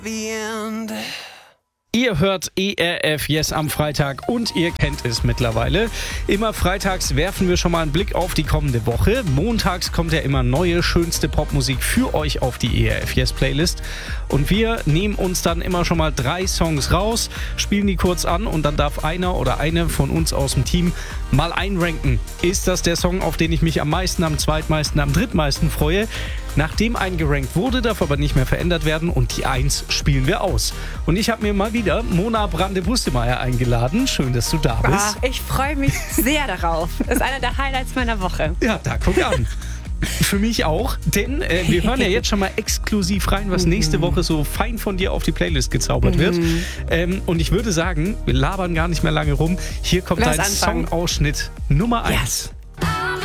the end. Ihr hört ERF Yes am Freitag und ihr kennt es mittlerweile. Immer freitags werfen wir schon mal einen Blick auf die kommende Woche. Montags kommt ja immer neue, schönste Popmusik für euch auf die ERF Yes Playlist. Und wir nehmen uns dann immer schon mal 3 Songs raus, spielen die kurz an und dann darf einer oder eine von uns aus dem Team mal einranken. Ist das der Song, auf den ich mich am meisten, am zweitmeisten, am drittmeisten freue? Nachdem eingerankt wurde, darf aber nicht mehr verändert werden und die 1 spielen wir aus. Und ich habe mir mal wieder Mona Brande-Bustemeyer eingeladen. Schön, dass du da bist. Ich freue mich sehr darauf. Das ist einer der Highlights meiner Woche. Ja, da guck an. Für mich auch, denn wir hören ja jetzt schon mal exklusiv rein, was nächste Woche so fein von dir auf die Playlist gezaubert wird. Und ich würde sagen, wir labern gar nicht mehr lange rum. Hier kommt dein Songausschnitt Nummer 1. Yes.